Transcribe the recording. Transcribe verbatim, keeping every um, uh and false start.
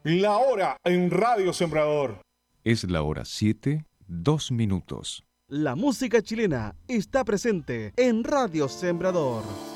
La hora en Radio Sembrador. Es la hora siete, dos minutos. La música chilena está presente en Radio Sembrador.